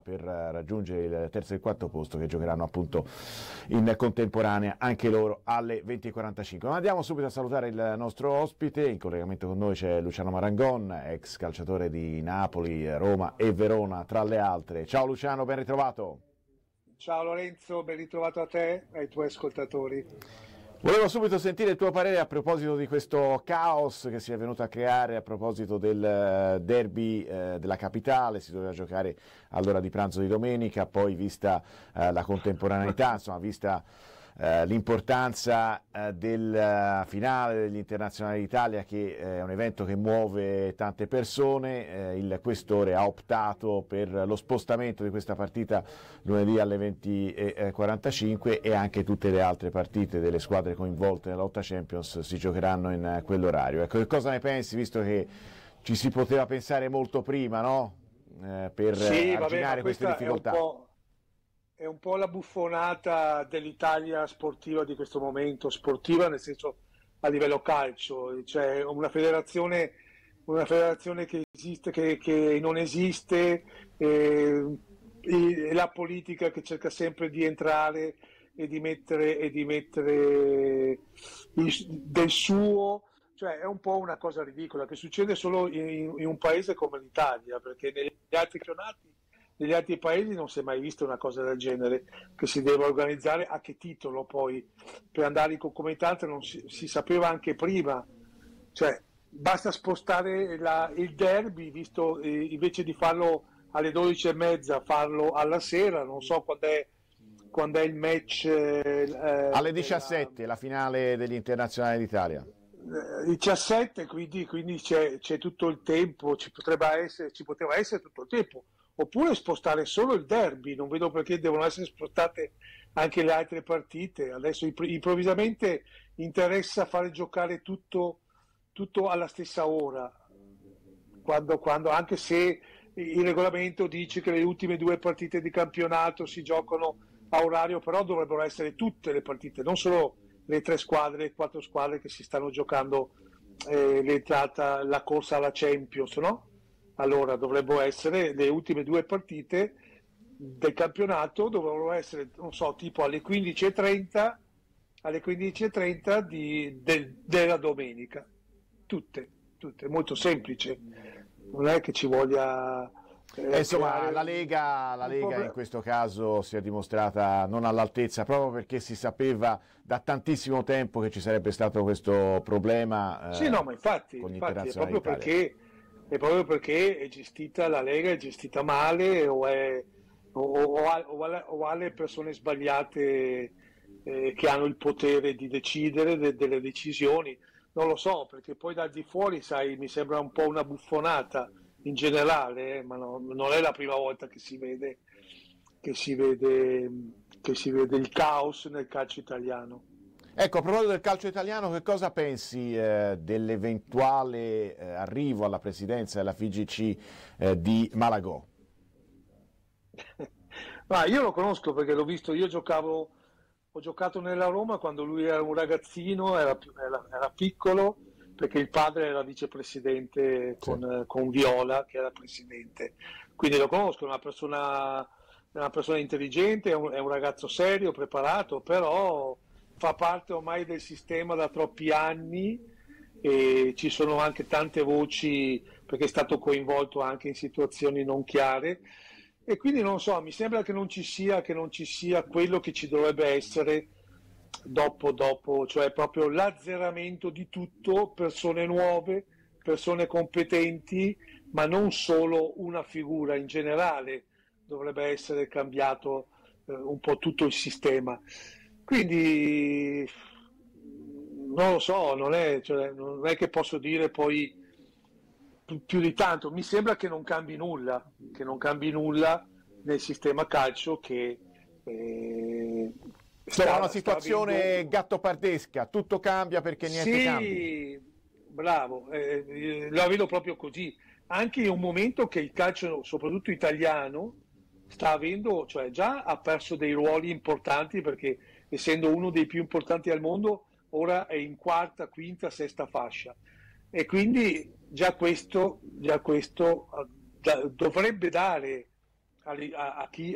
per raggiungere il terzo e il quarto posto, che giocheranno appunto in contemporanea anche loro alle 20:45. Ma andiamo subito a salutare il nostro ospite. In collegamento con noi c'è Luciano Marangon, ex calciatore di Napoli, Roma e Verona tra le altre. Ciao Luciano, ben ritrovato. Ciao Lorenzo, ben ritrovato a te e ai tuoi ascoltatori. Volevo subito sentire il tuo parere a proposito di questo caos che si è venuto a creare a proposito del derby della capitale. Si doveva giocare all'ora di pranzo di domenica, poi vista la contemporaneità, insomma, vista l'importanza del finale degli internazionali d'Italia, che è un evento che muove tante persone, il questore ha optato per lo spostamento di questa partita lunedì alle 20:45 e anche tutte le altre partite delle squadre coinvolte nella lotta Champions si giocheranno in quell'orario. Ecco, che cosa ne pensi, visto che ci si poteva pensare molto prima, no? Per arginare queste difficoltà? È un po' la buffonata dell'Italia sportiva di questo momento, sportiva nel senso a livello calcio, cioè una federazione che esiste, che non esiste, e la politica che cerca sempre di entrare e di mettere del suo, cioè è un po' una cosa ridicola che succede solo in un paese come l'Italia, perché negli altri paesi non si è mai vista una cosa del genere, che si deve organizzare a che titolo poi, per andare in concomitanza non si sapeva anche prima, cioè basta spostare il derby, visto invece di farlo alle 12:30, farlo alla sera, non so quando è il match. Alle 17, la finale degli internazionali d'Italia. 17, quindi c'è tutto il tempo, ci poteva essere tutto il tempo. Oppure spostare solo il derby, non vedo perché devono essere spostate anche le altre partite. Adesso improvvisamente interessa fare giocare tutto alla stessa ora, quando anche se il regolamento dice che le ultime due partite di campionato si giocano a orario, però dovrebbero essere tutte le partite, non solo le 4 squadre che si stanno giocando la corsa alla Champions, no? Allora dovrebbero essere le ultime due partite del campionato, dovrebbero essere, non so, tipo alle 15:30 della domenica, tutte, molto semplice, non è che ci voglia insomma, la Lega in questo caso si è dimostrata non all'altezza, proprio perché si sapeva da tantissimo tempo che ci sarebbe stato questo problema. Sì, no, ma infatti è proprio perché è gestita, la Lega è gestita male o ha le persone sbagliate che hanno il potere di decidere delle decisioni. Non lo so, perché poi dal di fuori, sai, mi sembra un po' una buffonata in generale, ma non è la prima volta che si vede il caos nel calcio italiano. Ecco, a proposito del calcio italiano, che cosa pensi dell'eventuale arrivo alla presidenza della FIGC di Malagò? Ma io lo conosco perché l'ho visto, ho giocato nella Roma quando lui era un ragazzino, era piccolo, perché il padre era vicepresidente con Viola, che era presidente. Quindi lo conosco, è una persona intelligente, è un ragazzo serio, preparato, però fa parte ormai del sistema da troppi anni e ci sono anche tante voci, perché è stato coinvolto anche in situazioni non chiare, e quindi non so, mi sembra che non ci sia quello che ci dovrebbe essere dopo, cioè proprio l'azzeramento di tutto, persone nuove, persone competenti, ma non solo una figura. In generale dovrebbe essere cambiato un po' tutto il sistema. Quindi non lo so, non è che posso dire poi più di tanto. Mi sembra che non cambi nulla nel sistema calcio, che Insomma, una situazione gattopardesca, tutto cambia perché niente cambia. Sì, bravo, la vedo proprio così. Anche in un momento che il calcio, soprattutto italiano, sta avendo, cioè già ha perso dei ruoli importanti, perché essendo uno dei più importanti al mondo, ora è in quarta, quinta, sesta fascia. E quindi già questo dovrebbe dare a chi